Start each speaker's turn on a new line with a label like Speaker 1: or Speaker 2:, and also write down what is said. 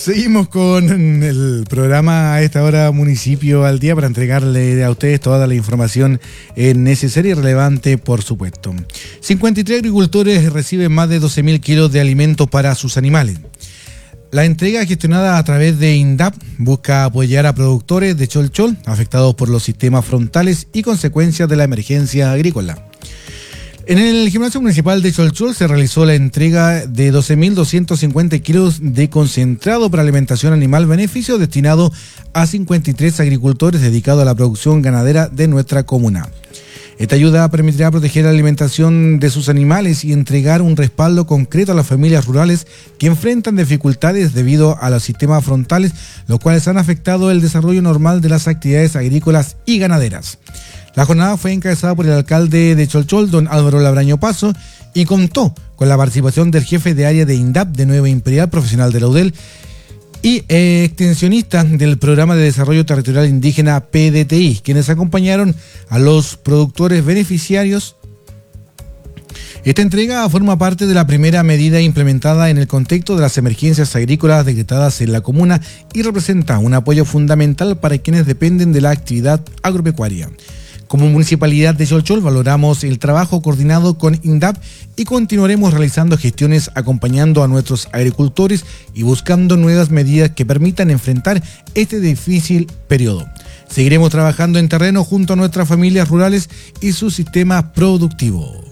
Speaker 1: Seguimos con el programa a esta hora Municipio al Día para entregarle a ustedes toda la información necesaria y relevante, por supuesto. 53 agricultores reciben más de 12.000 kilos de alimentos para sus animales. La entrega gestionada a través de INDAP busca apoyar a productores de Cholchol afectados por los sistemas frontales y consecuencias de la emergencia agrícola. En el gimnasio municipal de Cholchol se realizó la entrega de 12.250 kilos de concentrado para alimentación animal beneficio destinado a 53 agricultores dedicados a la producción ganadera de nuestra comuna. Esta ayuda permitirá proteger la alimentación de sus animales y entregar un respaldo concreto a las familias rurales que enfrentan dificultades debido a los sistemas frontales, los cuales han afectado el desarrollo normal de las actividades agrícolas y ganaderas. La jornada fue encabezada por el alcalde de Cholchol, don Álvaro Labraño Paso, y contó con la participación del jefe de área de INDAP de Nueva Imperial, profesional de la UDEL, y extensionista del Programa de Desarrollo Territorial Indígena PDTI, quienes acompañaron a los productores beneficiarios. Esta entrega forma parte de la primera medida implementada en el contexto de las emergencias agrícolas decretadas en la comuna y representa un apoyo fundamental para quienes dependen de la actividad agropecuaria. Como Municipalidad de Cholchol valoramos el trabajo coordinado con INDAP y continuaremos realizando gestiones acompañando a nuestros agricultores y buscando nuevas medidas que permitan enfrentar este difícil periodo. Seguiremos trabajando en terreno junto a nuestras familias rurales y su sistema productivo.